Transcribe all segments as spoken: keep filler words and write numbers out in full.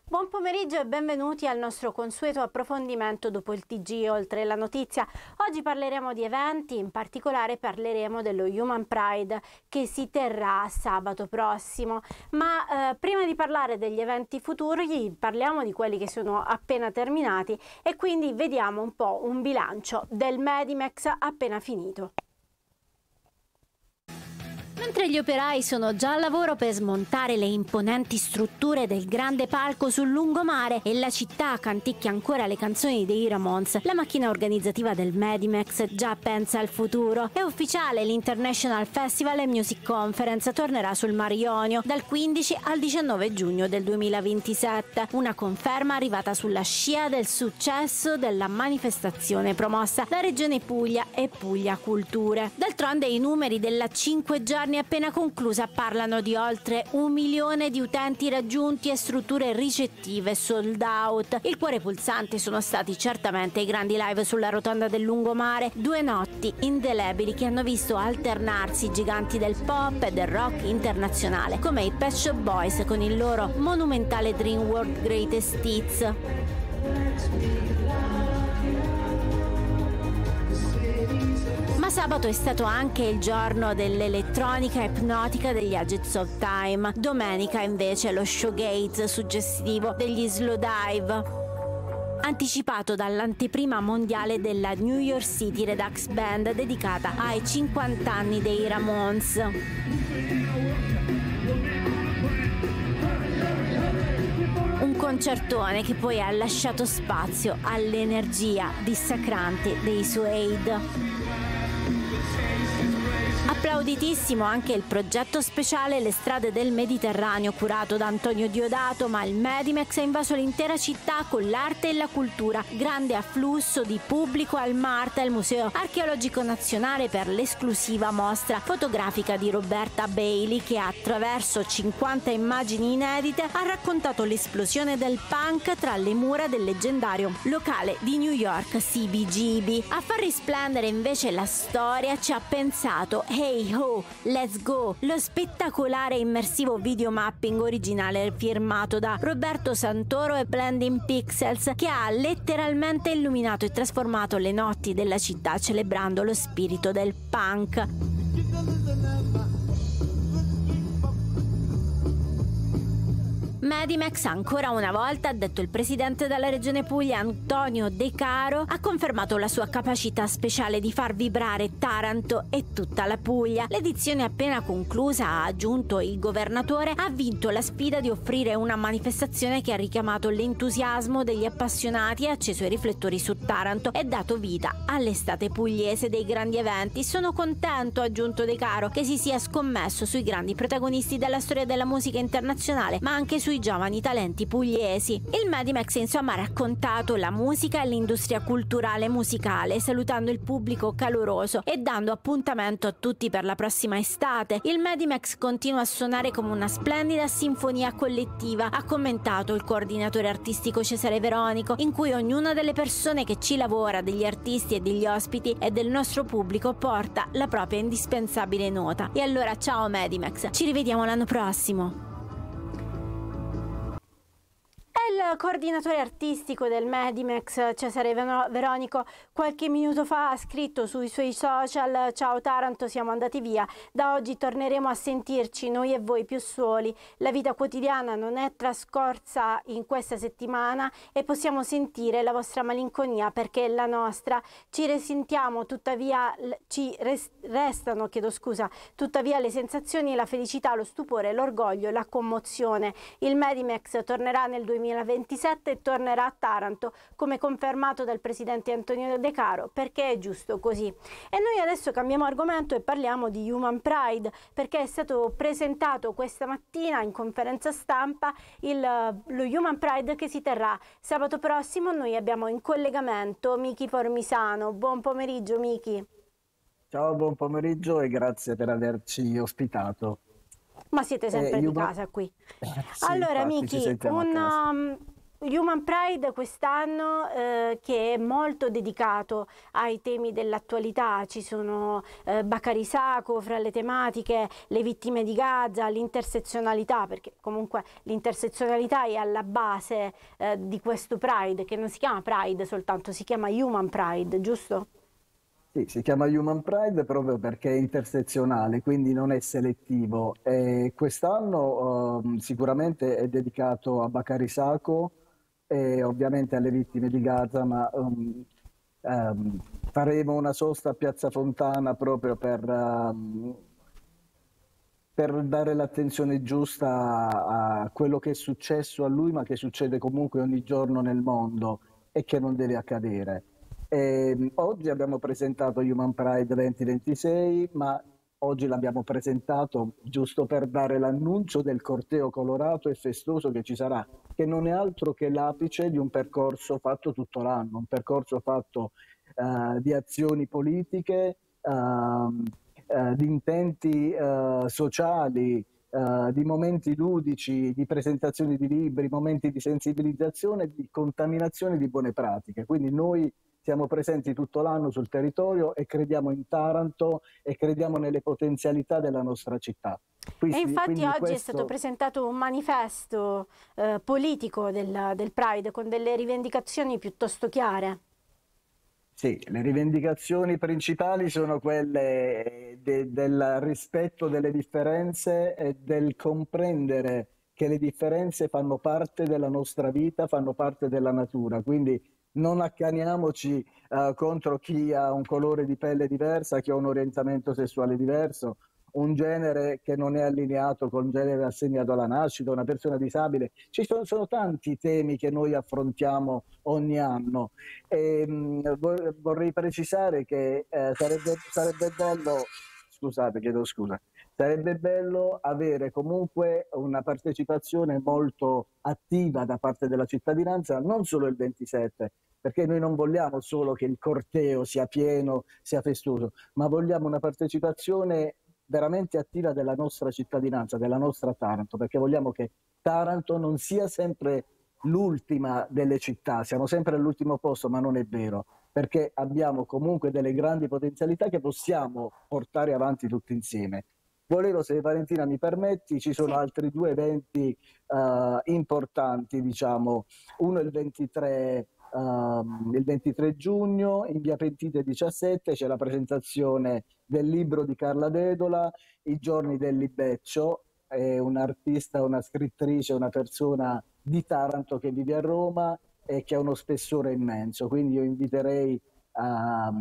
Buon pomeriggio e benvenuti al nostro consueto approfondimento dopo il T G Oltre la Notizia. Oggi parleremo di eventi, in particolare parleremo dello Human Pride che si terrà sabato prossimo. Ma eh, prima di parlare degli eventi futuri parliamo di quelli che sono appena terminati e quindi vediamo un po' un bilancio del Medimex appena finito. Mentre gli operai sono già al lavoro per smontare le imponenti strutture del grande palco sul lungomare e la città canticchia ancora le canzoni dei Ramones, la macchina organizzativa del Medimex già pensa al futuro. È ufficiale, l'International Festival and Music Conference tornerà sul Mar Ionio dal quindici al diciannove giugno del duemilaventisette, una conferma arrivata sulla scia del successo della manifestazione promossa da Regione Puglia e Puglia Culture. D'altronde i numeri della cinque giorni appena conclusa parlano di oltre un milione di utenti raggiunti e strutture ricettive sold out. Il cuore pulsante sono stati certamente i grandi live sulla rotonda del lungomare, due notti indelebili che hanno visto alternarsi i giganti del pop e del rock internazionale come i Pet Shop Boys con il loro monumentale Dream World Greatest Hits. Ma sabato è stato anche il giorno dell'elettronica ipnotica degli Agents of Time. Domenica invece lo showgaze suggestivo degli Slowdive, anticipato dall'anteprima mondiale della New York City Redux Band dedicata ai cinquanta anni dei Ramones. Un concertone che poi ha lasciato spazio all'energia dissacrante dei Suede. Applauditissimo anche il progetto speciale Le strade del Mediterraneo curato da Antonio Diodato, ma il Medimex ha invaso l'intera città con l'arte e la cultura. Grande afflusso di pubblico al MARTA, il Museo Archeologico Nazionale, per l'esclusiva mostra fotografica di Roberta Bailey che attraverso cinquanta immagini inedite ha raccontato l'esplosione del punk tra le mura del leggendario locale di New York C B G B. A far risplendere invece la storia ci ha pensato Hey Ho, Let's Go, lo spettacolare e immersivo videomapping originale firmato da Roberto Santoro e Blending Pixels, che ha letteralmente illuminato e trasformato le notti della città celebrando lo spirito del punk. Medimex ancora una volta, ha detto il presidente della regione Puglia Antonio De Caro, ha confermato la sua capacità speciale di far vibrare Taranto e tutta la Puglia. L'edizione appena conclusa, ha aggiunto il governatore, ha vinto la sfida di offrire una manifestazione che ha richiamato l'entusiasmo degli appassionati e acceso i riflettori su Taranto e dato vita all'estate pugliese dei grandi eventi. Sono contento, ha aggiunto De Caro, che si sia scommesso sui grandi protagonisti della storia della musica internazionale, ma anche sui giovani talenti pugliesi. Il Medimex insomma ha raccontato la musica e l'industria culturale musicale, salutando il pubblico caloroso e dando appuntamento a tutti per la prossima estate. Il Medimex continua a suonare come una splendida sinfonia collettiva, ha commentato il coordinatore artistico Cesare Veronico, in cui ognuna delle persone che ci lavora, degli artisti e degli ospiti e del nostro pubblico, porta la propria indispensabile nota. E allora ciao Medimex, ci rivediamo l'anno prossimo. Il coordinatore artistico del Medimex, Cesare Veronico, qualche minuto fa ha scritto sui suoi social: ciao Taranto, siamo andati via, da oggi torneremo a sentirci noi e voi più soli, la vita quotidiana non è trascorsa in questa settimana e possiamo sentire la vostra malinconia perché è la nostra, ci risentiamo tuttavia, ci restano, chiedo scusa, tuttavia le sensazioni, la felicità, lo stupore, l'orgoglio, la commozione. Il Medimex tornerà nel duemilaventisette e tornerà a Taranto, come confermato dal presidente Antonio De Caro, perché è giusto così. E noi adesso cambiamo argomento e parliamo di Human Pride, perché è stato presentato questa mattina in conferenza stampa il, lo Human Pride che si terrà sabato prossimo. Noi abbiamo in collegamento Miki Formisano. Buon pomeriggio Miki. Ciao, buon pomeriggio e grazie per averci ospitato. Ma siete sempre Eh, di Human- casa qui. Sì, Allora infatti, ci Miki, sentiamo a un, casa. um, Human Pride quest'anno eh, che è molto dedicato ai temi dell'attualità, ci sono eh, Bakary Sacco fra le tematiche, le vittime di Gaza, l'intersezionalità, perché comunque l'intersezionalità è alla base eh, di questo Pride, che non si chiama Pride soltanto, si chiama Human Pride, giusto? Sì, si chiama Human Pride proprio perché è intersezionale, quindi non è selettivo. E quest'anno ehm, sicuramente è dedicato a Bakary Sacco e ovviamente alle vittime di Gaza, ma ehm, ehm, faremo una sosta a Piazza Fontana proprio per, ehm, per dare l'attenzione giusta a, a quello che è successo a lui, ma che succede comunque ogni giorno nel mondo e che non deve accadere. E, oggi abbiamo presentato Human Pride duemilaventisei, ma oggi l'abbiamo presentato giusto per dare l'annuncio del corteo colorato e festoso che ci sarà, che non è altro che l'apice di un percorso fatto tutto l'anno, un percorso fatto eh, di azioni politiche, ehm, eh, di intenti eh, sociali, eh, di momenti ludici, di presentazioni di libri, momenti di sensibilizzazione, di contaminazione di buone pratiche. Quindi noi siamo presenti tutto l'anno sul territorio e crediamo in Taranto e crediamo nelle potenzialità della nostra città. E Quindi, infatti quindi oggi questo... è stato presentato un manifesto eh, politico del, del Pride con delle rivendicazioni piuttosto chiare. Sì, le rivendicazioni principali sono quelle de- del rispetto delle differenze e del comprendere che le differenze fanno parte della nostra vita, fanno parte della natura, quindi non accaniamoci eh, contro chi ha un colore di pelle diversa, chi ha un orientamento sessuale diverso, un genere che non è allineato col genere assegnato alla nascita, una persona disabile. Ci sono, sono tanti temi che noi affrontiamo ogni anno. E, mh, vor- vorrei precisare che eh, sarebbe, sarebbe bello, scusate, chiedo scusa, sarebbe bello avere comunque una partecipazione molto attiva da parte della cittadinanza, non solo il ventisette, perché noi non vogliamo solo che il corteo sia pieno, sia festoso, ma vogliamo una partecipazione veramente attiva della nostra cittadinanza, della nostra Taranto, perché vogliamo che Taranto non sia sempre l'ultima delle città, siamo sempre all'ultimo posto, ma non è vero, perché abbiamo comunque delle grandi potenzialità che possiamo portare avanti tutti insieme. Volevo, se Valentina mi permetti, ci sono Sì. altri due eventi uh, importanti, diciamo, uno il ventitré, uh, il ventitré giugno, in via Pentite diciassette c'è la presentazione del libro di Carla Dedola, I giorni del Libeccio, è un'artista, una scrittrice, una persona di Taranto che vive a Roma e che ha uno spessore immenso, quindi io inviterei a,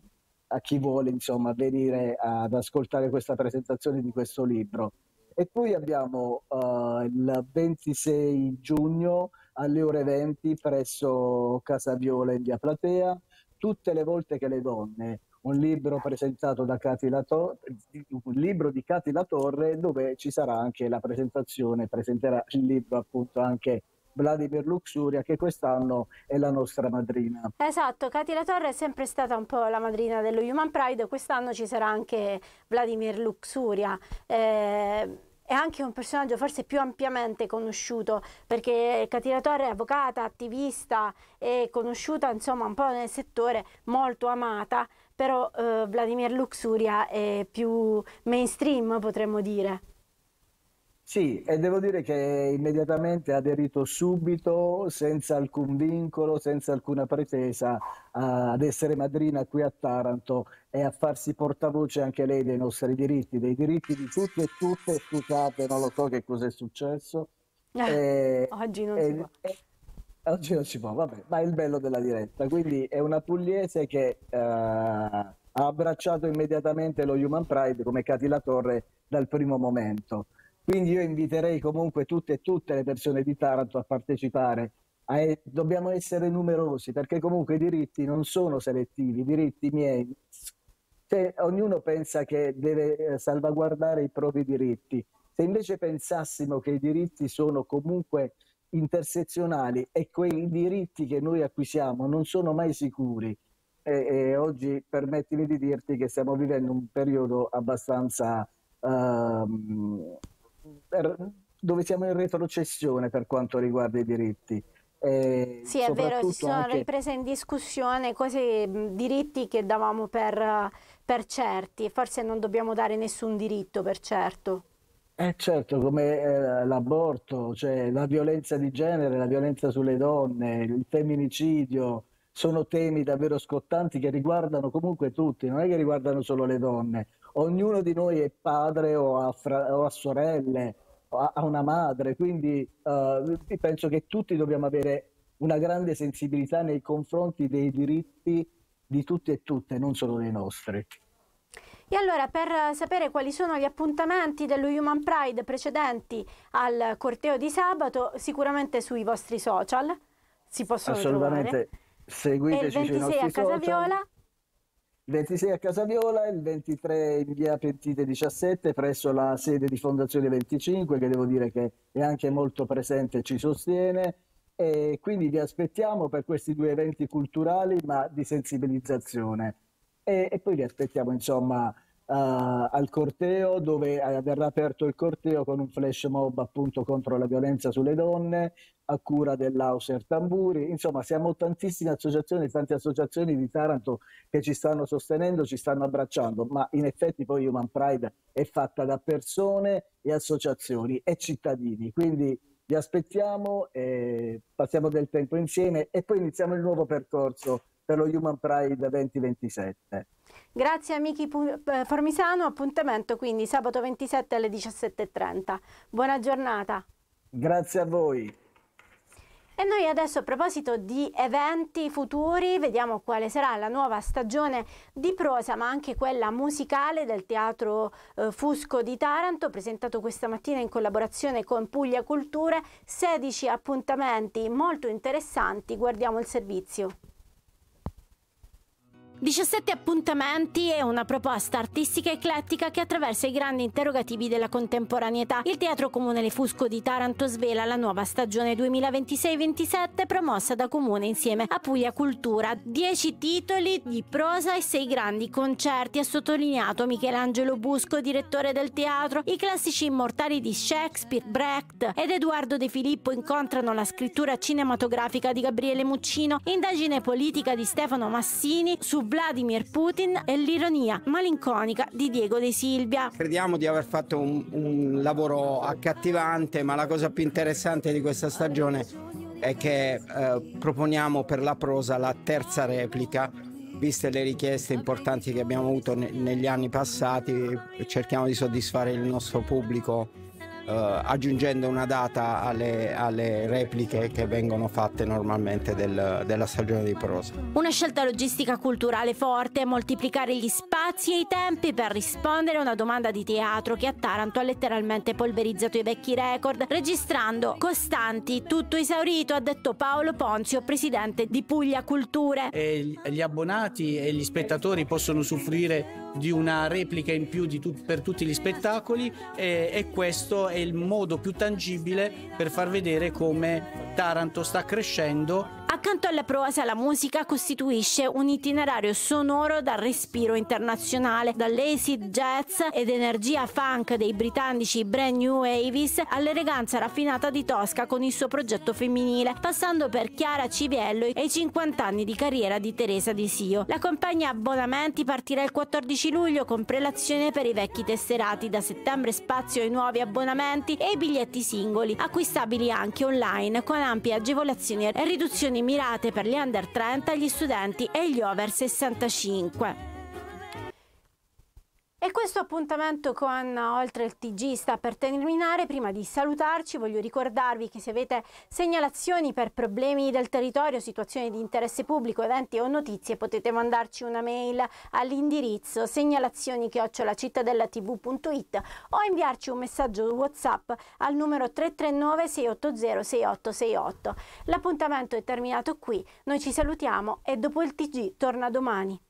a chi vuole insomma venire ad ascoltare questa presentazione di questo libro. E poi abbiamo uh, il ventisei giugno alle ore venti presso Casa Viola in via Platea, tutte le volte che le donne, un libro presentato da Cati Latorre, un libro di Cati Latorre dove ci sarà anche la presentazione, presenterà il libro appunto anche Vladimir Luxuria, che quest'anno è la nostra madrina. Esatto, Cati Latorre è sempre stata un po' la madrina dello Human Pride, quest'anno ci sarà anche Vladimir Luxuria. Eh, è anche un personaggio forse più ampiamente conosciuto, perché Cati Latorre è avvocata, attivista, è conosciuta insomma un po' nel settore, molto amata, però eh, Vladimir Luxuria è più mainstream, potremmo dire. Sì, e devo dire che immediatamente ha aderito subito, senza alcun vincolo, senza alcuna pretesa, a- ad essere madrina qui a Taranto e a farsi portavoce anche lei dei nostri diritti, dei diritti di tutti e tutte. Scusate, non lo so che cosa è successo. Eh, E, oggi non si può. e- e- oggi non si può, vabbè, ma è il bello della diretta. Quindi è una pugliese che eh, ha abbracciato immediatamente lo Human Pride come Cati Latorre dal primo momento. Quindi io inviterei comunque tutte e tutte le persone di Taranto a partecipare. A e- dobbiamo essere numerosi perché comunque i diritti non sono selettivi, i diritti miei. Cioè, ognuno pensa che deve eh, salvaguardare i propri diritti. Se invece pensassimo che i diritti sono comunque intersezionali e quei diritti che noi acquisiamo non sono mai sicuri, e, e oggi permettimi di dirti che stiamo vivendo un periodo abbastanza ehm, per- dove siamo in retrocessione per quanto riguarda i diritti. E sì, è vero, si sono anche... riprese in discussione cose, diritti che davamo per, per certi, forse non dobbiamo dare nessun diritto per certo. Eh certo, come eh, l'aborto, cioè la violenza di genere, la violenza sulle donne, il femminicidio, sono temi davvero scottanti che riguardano comunque tutti, non è che riguardano solo le donne. Ognuno di noi è padre o ha, fra- o ha sorelle, o ha, ha una madre, quindi eh, penso che tutti dobbiamo avere una grande sensibilità nei confronti dei diritti di tutti e tutte, non solo dei nostri. E allora, per sapere quali sono gli appuntamenti dello Human Pride precedenti al corteo di sabato, sicuramente sui vostri social si possono Assolutamente, trovare. E il seguiteci sui ventisei a nostri Casa social. Viola. Il ventisei a Casa Viola, il ventitré in via Pentite diciassette presso la sede di Fondazione venticinque, che devo dire che è anche molto presente e ci sostiene. E quindi vi aspettiamo per questi due eventi culturali, ma di sensibilizzazione. E, e poi vi aspettiamo insomma uh, al corteo, dove uh, verrà aperto il corteo con un flash mob appunto contro la violenza sulle donne a cura dell'Auser Tamburi. Insomma, siamo tantissime associazioni, tante associazioni di Taranto che ci stanno sostenendo, ci stanno abbracciando, ma in effetti poi Human Pride è fatta da persone e associazioni e cittadini, quindi vi aspettiamo, e passiamo del tempo insieme e poi iniziamo il nuovo percorso per lo Human Pride duemilaventisette. Grazie amici Formisano, appuntamento quindi sabato ventisette alle diciassette e trenta. Buona giornata. Grazie a voi. E noi adesso, a proposito di eventi futuri, vediamo quale sarà la nuova stagione di prosa, ma anche quella musicale del Teatro eh, Fusco di Taranto, presentato questa mattina in collaborazione con Puglia Culture. sedici appuntamenti molto interessanti, guardiamo il servizio. diciassette appuntamenti è una proposta artistica eclettica che attraversa i grandi interrogativi della contemporaneità. Il Teatro Comunale Fusco di Taranto svela la nuova stagione duemilaventisei ventisette promossa da Comune insieme a Puglia Cultura. Dieci titoli di prosa e sei grandi concerti, ha sottolineato Michelangelo Busco, direttore del teatro. I classici immortali di Shakespeare, Brecht ed Edoardo De Filippo incontrano la scrittura cinematografica di Gabriele Muccino, indagine politica di Stefano Massini su Vladimir Putin e l'ironia malinconica di Diego De Silvia. Crediamo di aver fatto un, un lavoro accattivante, ma la cosa più interessante di questa stagione è che eh, proponiamo per la prosa la terza replica. Viste le richieste importanti che abbiamo avuto ne, negli anni passati, cerchiamo di soddisfare il nostro pubblico Uh, aggiungendo una data alle, alle repliche che vengono fatte normalmente del, della stagione di prosa. Una scelta logistica culturale forte, moltiplicare gli spazi e i tempi per rispondere a una domanda di teatro che a Taranto ha letteralmente polverizzato i vecchi record, registrando costanti, tutto esaurito, ha detto Paolo Ponzio, presidente di Puglia Culture. E gli abbonati e gli spettatori possono usufruire di una replica in più di tut- per tutti gli spettacoli e, e questo è il modo più tangibile per far vedere come Taranto sta crescendo. Accanto alla prosa, la musica costituisce un itinerario sonoro dal respiro internazionale, dall'acid jazz ed energia funk dei britannici Brand New Avis all'eleganza raffinata di Tosca con il suo progetto femminile, passando per Chiara Civiello e i cinquanta anni di carriera di Teresa Di Sio. La compagnia abbonamenti partirà il quattordici luglio con prelazione per i vecchi tesserati, da settembre spazio ai nuovi abbonamenti e ai biglietti singoli, acquistabili anche online con ampie agevolazioni e riduzioni mirate per gli under trenta, gli studenti e gli over sessantacinque. E questo appuntamento con Oltre il T G sta per terminare. Prima di salutarci voglio ricordarvi che se avete segnalazioni per problemi del territorio, situazioni di interesse pubblico, eventi o notizie, potete mandarci una mail all'indirizzo segnalazioni chiocciola cittadellatv punto it o inviarci un messaggio WhatsApp al numero tre tre nove sei otto zero sei otto sei otto. L'appuntamento è terminato qui, noi ci salutiamo e Dopo il T G torna domani.